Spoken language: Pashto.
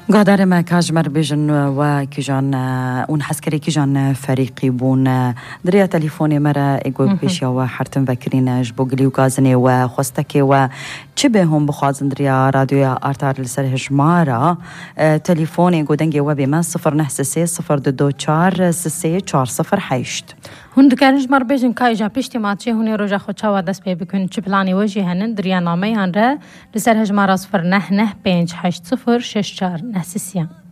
قادر ما كاجمر بيجن وكيجان ونحسكري كيجان فريقي بون دريا تليفوني مرة يقول بيش يا حرتم فكرين جبوغلي وغازني وخستكي وشبههم بخازن دريا راديو ارتار لسر هجمارة تليفوني يقول دنجي وبي ما 0 هون دکارنج مر بیشتر کایجا پیشتی ماچه هونی روزا خود شوا دست پی بکن چه پلانی وجی هنن دریا نامه هنره لسر هجمار 0 9 9 5 8 0 6 4 9 3